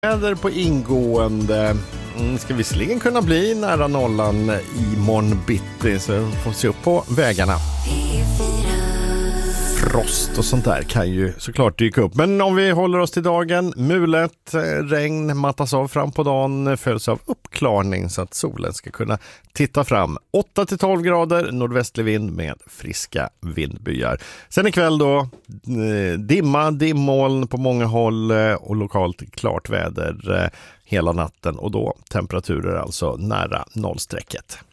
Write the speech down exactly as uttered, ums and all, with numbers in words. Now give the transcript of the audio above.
Väder på ingående. Mm, ska visserligen kunna bli nära nollan i morgon bitti, så får vi se upp på vägarna. Frost och sånt där kan ju såklart dyka upp. Men om vi håller oss till dagen, mulet, regn mattas av fram på dagen, följs av uppklarning så att solen ska kunna titta fram. åtta till tolv grader, nordvästlig vind med friska vindbyar. Sen ikväll då, dimma, dimmoln på många håll och lokalt klart väder hela natten och då temperaturer alltså nära nollstrecket.